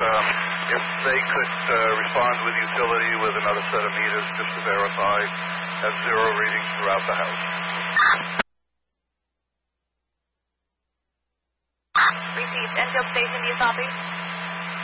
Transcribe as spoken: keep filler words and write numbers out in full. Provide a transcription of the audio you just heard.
um, if they could uh, respond with utility with another set of meters just to verify, have zero readings throughout the house. Received. Enfield Station, do you copy?